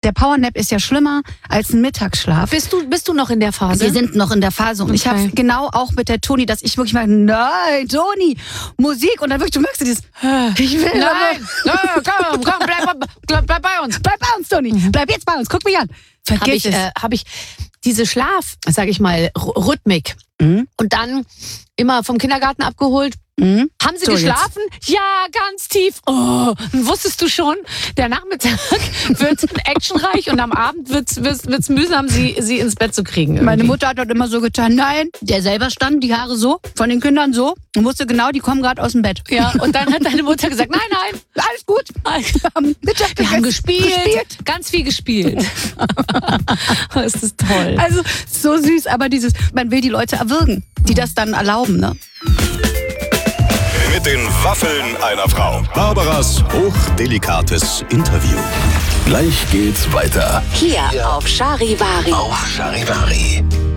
der Powernap ist ja schlimmer als ein Mittagsschlaf. Bist du noch in der Phase? Wir sind noch in der Phase und ich habe genau auch mit der Toni, dass ich wirklich mal, nein, Toni, Musik und dann wirklich, du merkst dieses, ich will nein, komm, bleib bei uns. Bleib bei uns, Toni, bleib jetzt bei uns, guck mich an. Habe ich diese Schlaf, sag ich mal, Rhythmik und dann immer vom Kindergarten abgeholt. Haben Sie geschlafen? Jetzt. Ja, ganz tief. Oh, wusstest du schon, der Nachmittag wird actionreich und am Abend wird's mühsam, sie ins Bett zu kriegen. Irgendwie. Meine Mutter hat dort immer so getan, nein, der selber stand, die Haare so, von den Kindern so und wusste genau, die kommen gerade aus dem Bett. Ja, und dann hat deine Mutter gesagt, nein, alles gut. Wir haben gespielt, ganz viel gespielt. Das ist toll. Also so süß, aber man will die Leute erwürgen, die das dann erlauben, ne? Mit den Waffeln einer Frau. Barbaras hochdelikates Interview. Gleich geht's weiter. Hier auf Charivari. Auf Charivari.